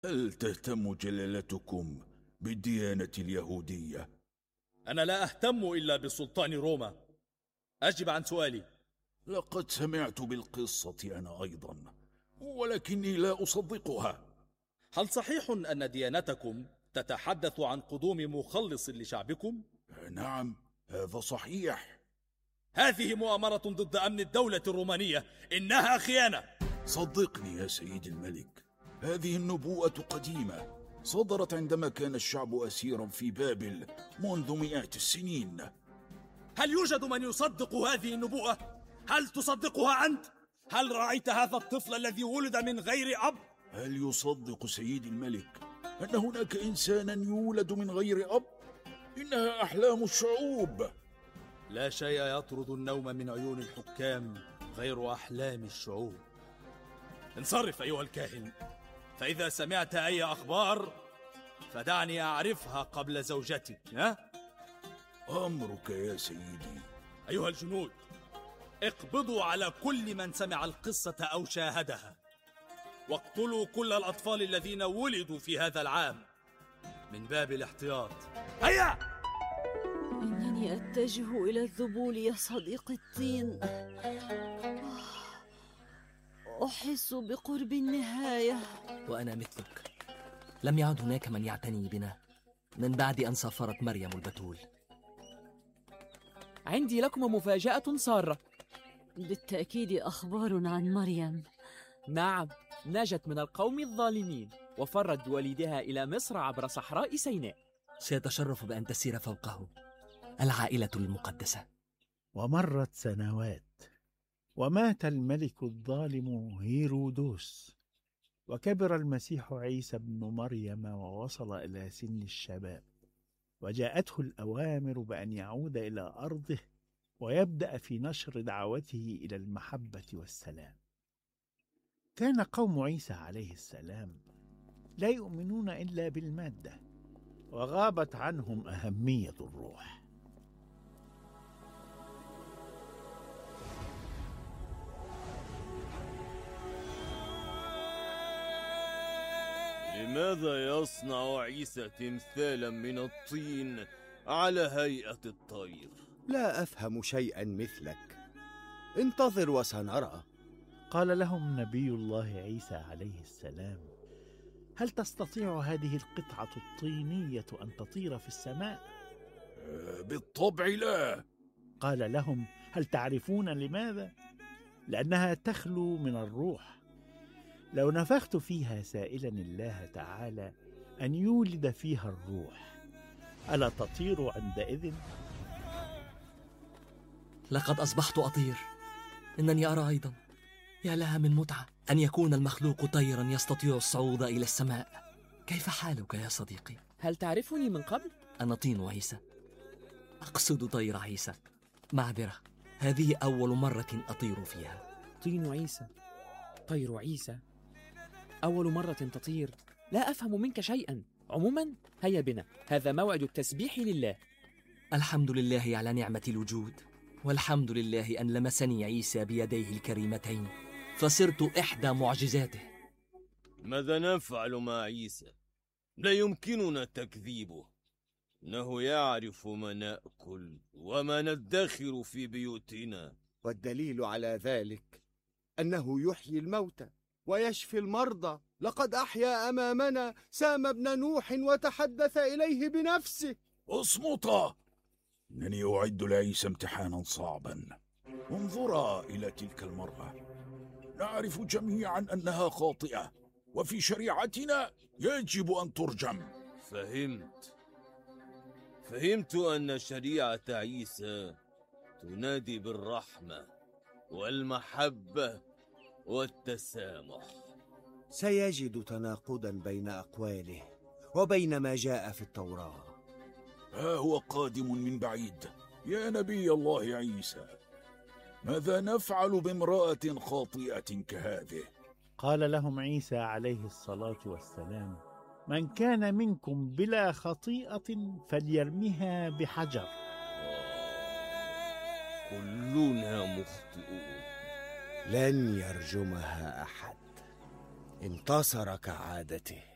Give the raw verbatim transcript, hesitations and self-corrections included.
هل تهتم جلالتكم بالديانة اليهودية؟ أنا لا أهتم إلا بسلطان روما. أجب عن سؤالي. لقد سمعت بالقصة أنا أيضا، ولكني لا أصدقها. هل صحيح أن ديانتكم تتحدث عن قدوم مخلص لشعبكم؟ نعم، هذا صحيح. هذه مؤامرة ضد أمن الدولة الرومانية، إنها خيانة. صدقني يا سيد الملك، هذه النبوءة قديمة، صدرت عندما كان الشعب أسيرا في بابل منذ مئات السنين. هل يوجد من يصدق هذه النبوءة؟ هل تصدقها أنت؟ هل رأيت هذا الطفل الذي ولد من غير أب؟ هل يصدق سيد الملك أن هناك إنسانا يولد من غير أب؟ إنها أحلام الشعوب. لا شيء يطرد النوم من عيون الحكام غير أحلام الشعوب. انصرف أيها الكاهن، فإذا سمعت أي أخبار فدعني أعرفها قبل زوجتي. ها؟ أمرك يا سيدي. أيها الجنود، اقبضوا على كل من سمع القصة أو شاهدها، واقتلوا كل الأطفال الذين ولدوا في هذا العام من باب الاحتياط. هيا! إنني أتجه إلى الذبول يا صديقي الطين. أحس بقرب النهاية. وأنا مثلك، لم يعد هناك من يعتني بنا من بعد أن سافرت مريم البتول. عندي لكم مفاجأة سارة. بالتأكيد أخبار عن مريم. نعم، نجت من القوم الظالمين وفرت بوالدها إلى مصر عبر صحراء سيناء. سيتشرف بأن تسير فوقه العائلة المقدسة. ومرت سنوات، ومات الملك الظالم هيرودوس، وكبر المسيح عيسى ابن مريم ووصل إلى سن الشباب، وجاءته الأوامر بأن يعود إلى أرضه ويبدأ في نشر دعوته إلى المحبة والسلام. كان قوم عيسى عليه السلام لا يؤمنون إلا بالمادة، وغابت عنهم أهمية الروح. لماذا يصنع عيسى تمثالا من الطين على هيئة الطير؟ لا أفهم شيئا مثلك، انتظر وسنرى. قال لهم نبي الله عيسى عليه السلام: هل تستطيع هذه القطعة الطينية أن تطير في السماء؟ بالطبع لا. قال لهم: هل تعرفون لماذا؟ لأنها تخلو من الروح. لو نفخت فيها سائلا الله تعالى أن يولد فيها الروح، ألا تطير عندئذ؟ لقد أصبحت أطير. إنني أرى أيضا، يا لها من متعة أن يكون المخلوق طيرا يستطيع الصعود إلى السماء. كيف حالك يا صديقي؟ هل تعرفني من قبل؟ أنا طين عيسى، أقصد طير عيسى. معذرة، هذه أول مرة أطير فيها. طين عيسى، طير عيسى، أول مرة تطير. لا أفهم منك شيئا. عموما هيا بنا، هذا موعد التسبيح لله. الحمد لله على نعمة الوجود، والحمد لله أن لمسني عيسى بيديه الكريمتين فصرت إحدى معجزاته. ماذا نفعل مع عيسى؟ لا يمكننا تكذيبه، إنه يعرف ما نأكل وما ندخر في بيوتنا. والدليل على ذلك أنه يحيي الموتى ويشفي المرضى. لقد أحيا أمامنا سام ابن نوح وتحدث إليه بنفسه. اصمتا، إنني أعد لعيسى امتحانا صعبا. انظرا إلى تلك المرأة، نعرف جميعا أنها خاطئة، وفي شريعتنا يجب أن ترجم. فهمت فهمت أن شريعة عيسى تنادي بالرحمة والمحبة والتسامح. سيجد تناقضا بين أقواله وبين ما جاء في التوراة. ها هو قادم من بعيد يا نبي الله عيسى. ماذا نفعل بامرأة خاطئة كهذه؟ قال لهم عيسى عليه الصلاة والسلام: من كان منكم بلا خطيئة فليرمها بحجر. كلنا مخطئون. لن يرجمها أحد. انتصر كعادته.